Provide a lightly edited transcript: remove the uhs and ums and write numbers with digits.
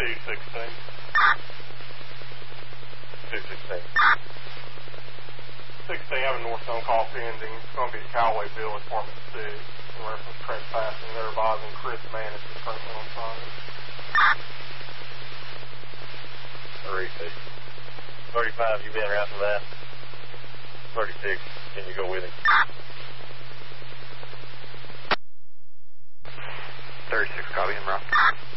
216. 216. 16, have a northbound call pending. It's going to be at Callaway Village, Apartment 6, in reference to trespassing. They're advising Chris Mann is currently on site. 36. 35, you been around for that? 36, can you go with him? 36, copy him, Rob.